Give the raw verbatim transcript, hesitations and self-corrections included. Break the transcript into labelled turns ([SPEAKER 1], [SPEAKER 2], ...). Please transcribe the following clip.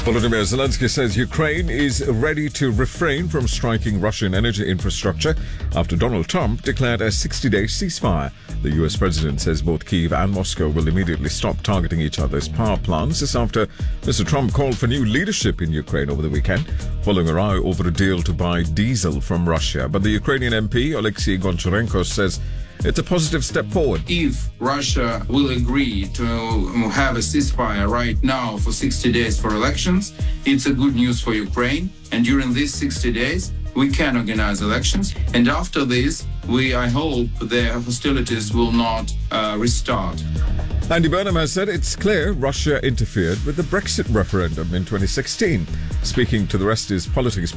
[SPEAKER 1] Volodymyr Zelensky says Ukraine is ready to refrain from striking Russian energy infrastructure after Donald Trump declared a sixty-day ceasefire. The U S president says both Kyiv and Moscow will immediately stop targeting each other's power plants. This after Mister Trump called for new leadership in Ukraine over the weekend, following a row over a deal to buy diesel from Russia. But the Ukrainian M P, Oleksiy Goncharenko, says it's a positive step forward.
[SPEAKER 2] If Russia will agree to have a ceasefire right now for sixty days for elections, it's a good news for Ukraine. And during these sixty days, we can organize elections. And after this, we, I hope, the hostilities will not uh, restart.
[SPEAKER 1] Andy Burnham has said it's clear Russia interfered with the Brexit referendum in twenty sixteen. Speaking to the Rest is Politics